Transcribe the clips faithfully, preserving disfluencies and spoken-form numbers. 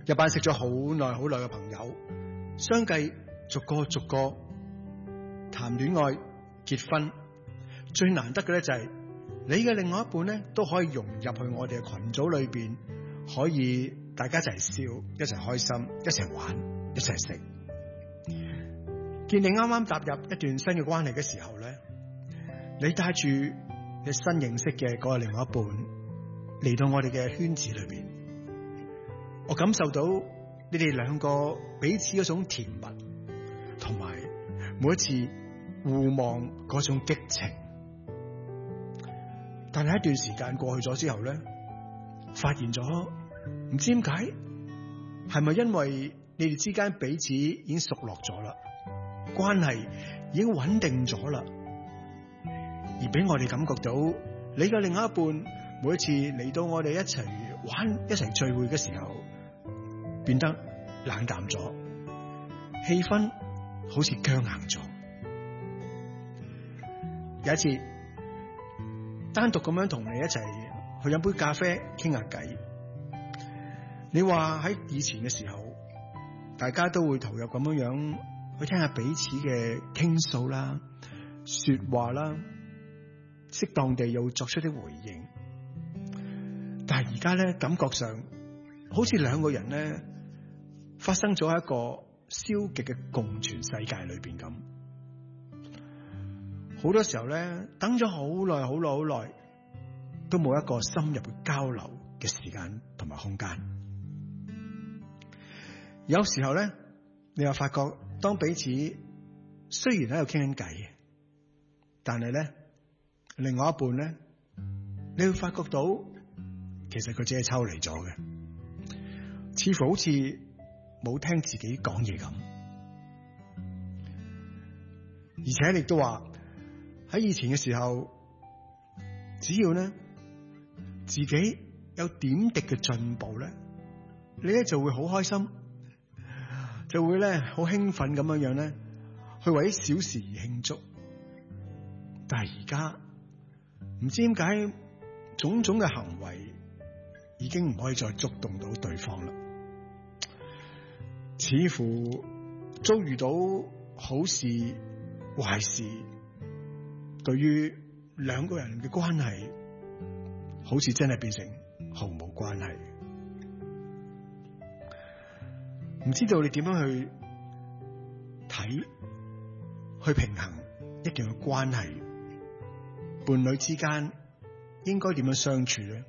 一班識咗好耐好耐嘅朋友，相繼逐個逐個談戀愛、結婚。最難得嘅咧就係你嘅另外一半咧都可以融入去我哋嘅群組裏邊，可以大家一齊笑、一齊開心、一齊玩、一齊食。見你啱啱踏入一段新嘅關係嘅時候咧，你帶住你新認識嘅嗰個另外一半嚟到我哋嘅圈子裏邊，我感受到你哋兩個彼此嗰種甜蜜，同埋每一次互望嗰種激情。但係一段時間過去咗之後咧，發現咗唔知點解，係咪因為你哋之間彼此已經熟絡咗啦，關係已經穩定咗啦，而俾我哋感覺到你嘅另外一半每一次嚟到我哋一齊玩、一齊聚會嘅時候，變得冷淡咗，氣氛好似僵硬咗。有一次單獨咁樣同你一齊去飲杯咖啡傾下偈，你話喺以前嘅時候，大家都會投入咁樣樣去聽下彼此嘅傾訴啦、說話啦，適當地又作出啲回應。但係而家咧，感覺上好似兩個人咧發生咗一個消極嘅共存世界裏邊咁。好多時候咧，等咗好耐好耐好耐，都冇一個深入嘅交流嘅時間同埋空間。有時候咧，你又發覺當彼此雖然喺度傾緊偈，但係咧，另外一半咧，你會發覺到其實佢只係抽離咗嘅，似乎好似冇聽自己講嘢咁。而且你都話喺以前嘅時候，只要咧自己有點滴嘅進步咧，你咧就會好開心，就會咧好興奮咁樣樣咧，去為啲小事而慶祝。但係而家唔知點解，種種嘅行為已經唔可以再觸動到對方啦，似乎遭遇到好事壞事，對於兩個人嘅關係，好似真係變成毫無關係。唔知道你點樣去睇，去平衡一段嘅關係，伴侶之間應該點樣相處咧？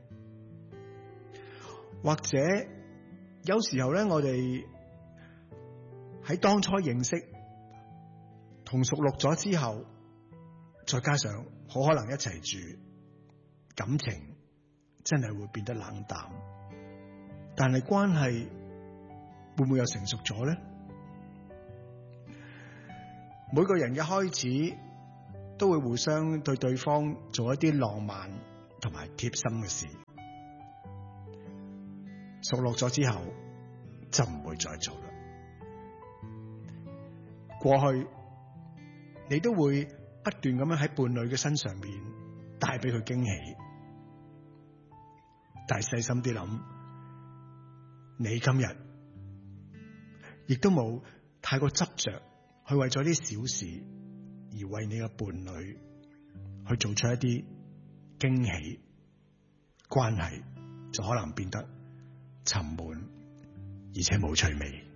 或者有時候咧，我哋喺當初認識同熟絡咗之後，再加上好可能一齊住，感情真係會變得冷淡。但係關係會唔會又成熟咗咧？每個人嘅開始都會互相對對方做一啲浪漫同埋貼心嘅事，熟絡咗之後就唔會再做啦。過去你都會不斷咁樣喺伴侶嘅身上面帶俾佢驚喜，但係細心啲諗，你今日亦都冇太過執着去為咗啲小事而為你嘅伴侶去做出一啲驚喜，關係就可能變得沉悶而且冇趣味。